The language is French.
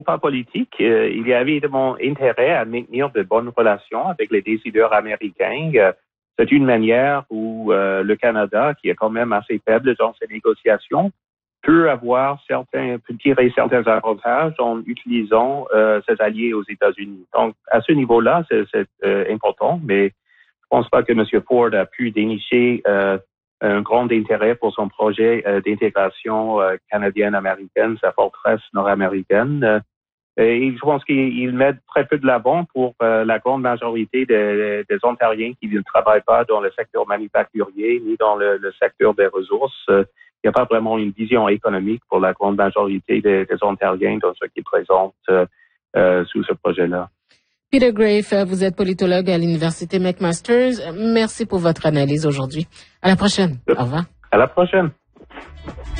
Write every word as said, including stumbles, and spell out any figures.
pas politique, euh, il y a évidemment intérêt à maintenir de bonnes relations avec les décideurs américains. Euh, c'est une manière où euh, le Canada, qui est quand même assez faible dans ses négociations, peut avoir certains, peut tirer certains avantages en utilisant euh, ses alliés aux États-Unis. Donc, à ce niveau-là, c'est, c'est euh, important, mais je pense pas que M. Ford a pu dénicher euh, un grand intérêt pour son projet euh, d'intégration euh, canadienne-américaine, sa forteresse nord-américaine. Euh, et je pense qu'il met très peu de l'avant pour euh, la grande majorité des, des Ontariens qui ne travaillent pas dans le secteur manufacturier ni dans le, le secteur des ressources. Euh, il n'y a pas vraiment une vision économique pour la grande majorité des, des Ontariens dans ce qu'ils présentent euh, euh, sous ce projet-là. Peter Graefe, vous êtes politologue à l'Université McMaster. Merci pour votre analyse aujourd'hui. À la prochaine. Au revoir. À la prochaine.